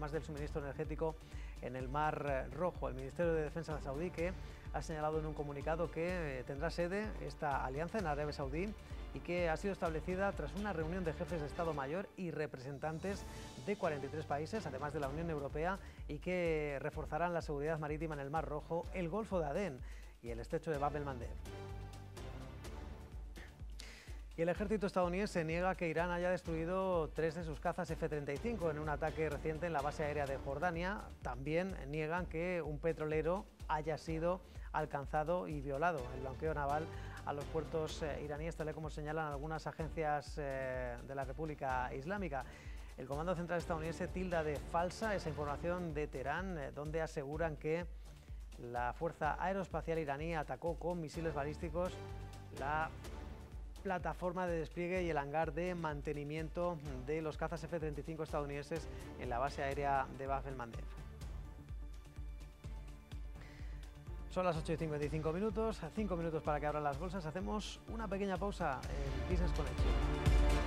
además del suministro energético en el Mar Rojo. El Ministerio de Defensa saudí que ha señalado en un comunicado que tendrá sede esta alianza en Arabia Saudí y que ha sido establecida tras una reunión de jefes de Estado Mayor y representantes de 43 países, además de la Unión Europea, y que reforzarán la seguridad marítima en el Mar Rojo, el Golfo de Adén y el estrecho de Bab el-Mandeb. Y el ejército estadounidense niega que Irán haya destruido 3 de sus cazas F-35 en un ataque reciente en la base aérea de Jordania. También niegan que un petrolero haya sido alcanzado y violado el bloqueo naval a los puertos iraníes, tal y como señalan algunas agencias de la República Islámica. El Comando Central estadounidense tilda de falsa esa información de Teherán, donde aseguran que la Fuerza Aeroespacial iraní atacó con misiles balísticos la plataforma de despliegue y el hangar de mantenimiento de los cazas F-35 estadounidenses en la base aérea de Bab el-Mandeb. Son las 8:55, 5 minutos para que abran las bolsas. Hacemos una pequeña pausa en Business Connection.